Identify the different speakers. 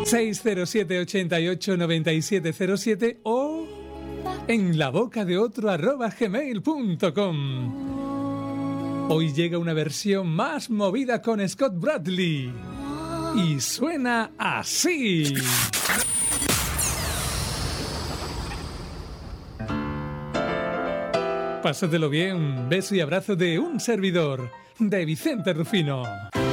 Speaker 1: 607-88-9707 o en labocadeotro@gmail.com. Hoy llega una versión más movida con Scott Bradley y suena así. Pásatelo bien, beso y abrazo de un servidor, de Vicente Rufino.